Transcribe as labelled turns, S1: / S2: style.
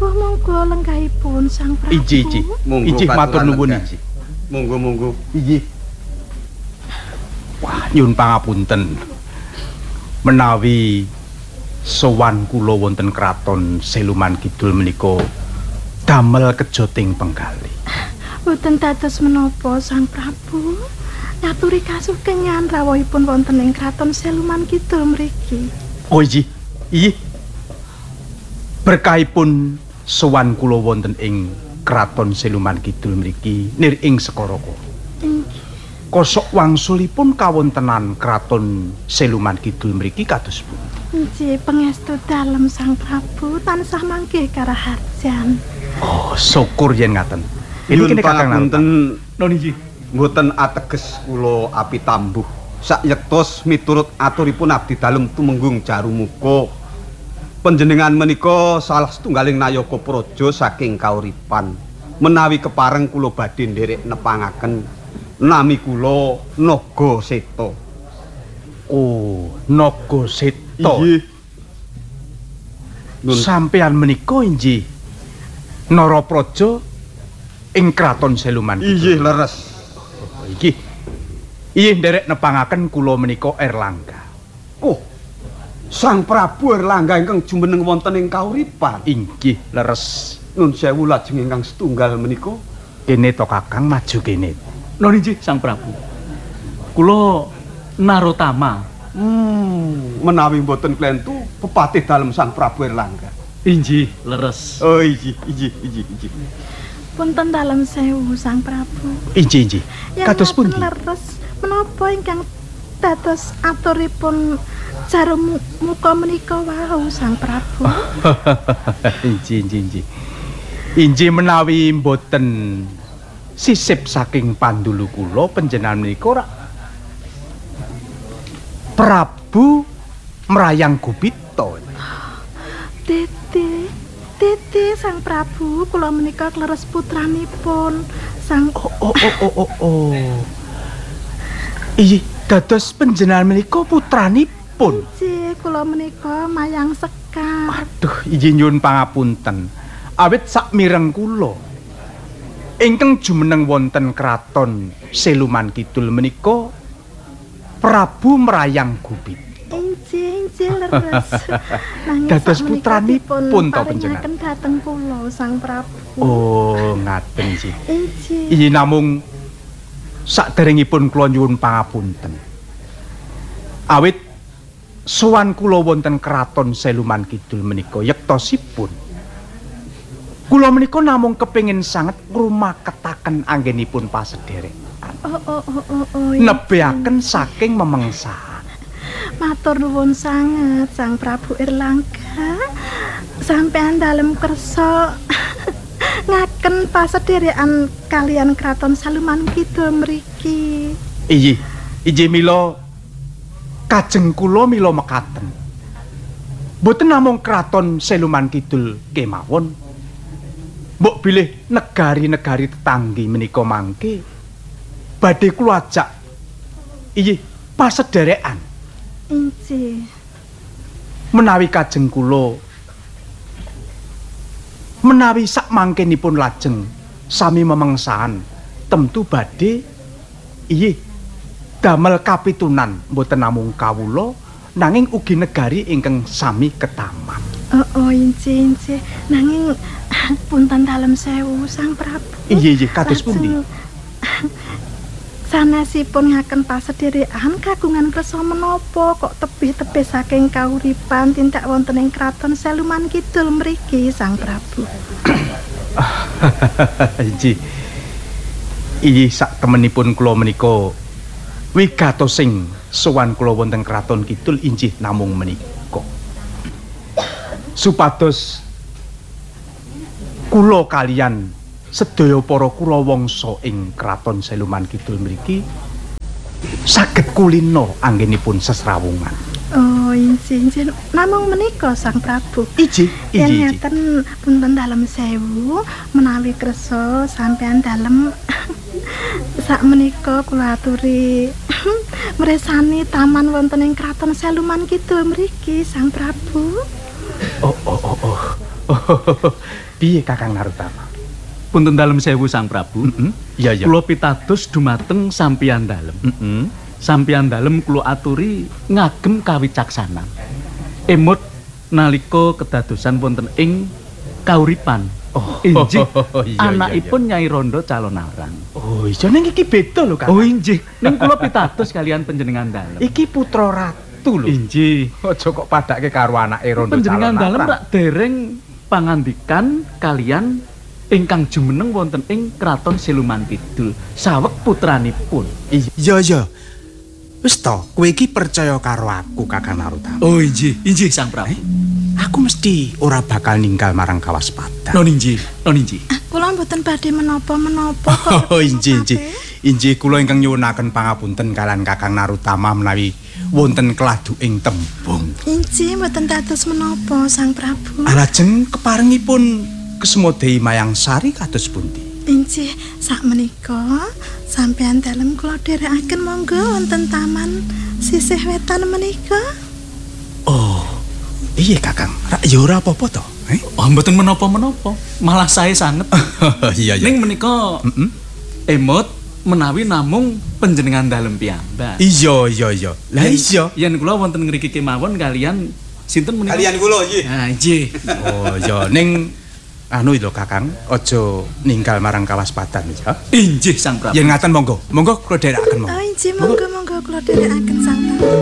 S1: Monggo lenggahipun Sang Prabu.
S2: Iji. Iji matur nuwun iji.
S3: Monggo.
S2: Iji. Wah, nyuwun pangapunten. Menawi sowan kula wonten kraton Seluman Kidul menika damel kejoting penggalih.
S1: Boten dados menapa Sang Prabu. Nyaturi kasugengan rawuhipun wonten ing kraton Seluman Kidul mriki.
S2: Oh iji. Berkahipun sowan kula wonten ing kraton Seluman Kidul mriki nir ing Sekaraka. Kosok wangsulipun kawontenan kraton Seluman Kidul mriki kados pundi?
S1: Nggih, pangestu dalem Sang Prabu tansah manggih karaharjan.
S2: Oh, syukur yen ngaten.
S3: Ini kene kakang wonten
S2: niki
S3: mboten ateges kula apitambuh. Sakyektos miturut aturipun abdi dalem tumenggung Jarumuka. Panjenengan menika salah setunggaling nayaka praja saking kauripan. Menawi kepareng kula badhe nderek nepangaken nami kula Naga Seta.
S2: Oh, Naga Seta.
S3: Nggih.
S2: Sampeyan menika inggih Narapraja ing kraton Seluman Kidul.
S3: Inggih leres.
S2: Inggih nderek nepangaken kula menika Erlangga.
S3: Oh. Sang Prabu Erlangga ingkang jumeneng wonten ing kauripan.
S2: Inggih leres.
S3: Nun sewu lajeng ingkang setunggal menika.
S2: Kene to Kakang maju kene.
S4: Nun inggih Sang Prabu. Kula Narotama.
S3: Menawi mboten klentu pepatih dalem Sang Prabu Erlangga.
S4: Inggih leres.
S3: Oh inggih.
S1: Punten dalem sewu Sang Prabu.
S2: Inggih. Kados pundi?
S1: Leres menapa ingkang dados aturipun Jarumuka menika wau Sang Prabu.
S2: Inggih. Inggih menawi mboten sisip saking pandulu kula panjenengan menika ora Prabu Mrayang Gupita.
S1: Tete Sang Prabu, kula menika kleres putranipun Sang
S2: Oh. Iya, dados panjenengan menika putranipun.
S1: Nggih, kula menika Mayang Sekar.
S2: Aduh, izin nyuwun pangapunten. Awit sakmireng kula ingkang jumeneng wonten kraton Seluman Kidul menika Prabu Mrayang Gupita.
S1: Injih leres.
S2: Dados putranipun to panjenengan.
S1: Dhateng kula Sang Prabu.
S2: Oh, ngaten sih.
S1: Injih.
S2: Iki namung saderengipun kula nyuwun pangapunten. Awit sowan kula wonten kraton Seluman Kidul menika yektosipun kula menika namung kepengin sanget ngrumaketaken anggenipun pasedherekan.
S1: Oh.
S2: Nebeaken saking memengsaan.
S1: Matur nuwun sanget Sang Prabu Erlangga. Sampeyan dalem kersa ngaken pasedherekan kalian kraton Seluman Kidul mriki. Injih
S2: mila kajeng kula mila mekaten. Boten namung kraton Seluman Kidul kemawon. Mbok bilih negari-negari tetanggi menika mangke badhe kula ajak pasederekan.
S1: Injih.
S2: Menawi kajeng kula menawi sak mangkenipun lajeng sami memengsaan temtu badhe damel kapitunan mboten namung kawula nanging ugi negari ingkang sami ketaman.
S1: Oh, injih. Nanging punten dalem sewu Sang Prabu.
S2: Iya, kados pundi?
S1: Sanesipun ngaken pasederekan kagungan kersa menapa kok tebih-tebih saking kauripan tindak wonten ing kraton Seluman Kidul mriki Sang Prabu.
S2: Injih sak temenipun kula menika wigatosing sowan kula wonten kraton Kidul injih namung menika. Supados kula kalian sedaya para kurawangsa ing kraton Seluman Kidul mriki saged kulina anggenipun sesrawungan.
S1: Oh, injih. Namung menika Sang Prabu.
S2: Injih.
S1: Ngeten punten dalem sewu menawi kersa sampeyan dalem sak menika kula aturi mresani taman wonten ing kraton Seluman Kidul mriki Sang Prabu.
S2: Oh. Piye Kakang Narutama?
S4: Punten dalem sewu Sang Prabu.
S2: Iya iya.
S4: Kula pitados dumateng sampeyan dalem. Sampeyan dalem kula aturi ngagem kawicaksanan. Emut nalika kedadosan wonten ing kauripan. Injih, anakipun Nyai Rondo calon arang.
S2: Oh, iya ning iki beda lho, Kakang.
S4: Oh injih, ning kula pitados kalian panjenengan dalem.
S2: Iki putra ratu lho.
S4: Injih.
S2: Aja kok padake karo anake Rondo
S4: Panjenengan
S2: calon
S4: dalem
S2: arang.
S4: rak dereng pangandikan kalian ingkang jumeneng wonten ing Kraton Siluman Kidul saweg putranipun.
S2: Iya iya. Wis to, kowe iki percaya karo aku Kakang Narutama.
S4: Oh injih, injih Sang Prabu.
S2: Aku mesti ora bakal ninggal marang Kawaspadan.
S4: Non injih, non injih.
S1: Kula mboten badhe menapa-menapa kok.
S2: Oh injih injih. Injih kula ingkang nyuwunaken pangapunten kalian Kakang Narutama menawi wonten keladu ing tembung.
S1: Injih mboten dados menapa Sang Prabu.
S2: Lajeng keparengipun Kesmodai Mayang Sari kados pundi?
S1: Injih sakmenika sampeyan dalem kula dherekaken monggo wonten taman sisih wetan menika.
S2: Oh, iya Kakang. Rak ya ora apa-apa to?
S4: Oh, mboten menapa-menapa. Malah saya sanget.
S2: Iya iya.
S4: Ning menika emot menawi namung panjenengan dalem piyambak.
S2: Iya iya iya. Lah iya.
S4: Yen kula wonten ngriki kemawon kalian sinten menika?
S3: Kalian kula nggih.
S4: Ah, injih.
S2: Oh iya ning anu lho Kakang, aja ninggal marang Kawaspadan ya.
S4: Injih Sang Prabu.
S2: Yen ngaten monggo kula dherekaken monggo.
S1: Oh injih monggo kula dherekaken Sang Prabu.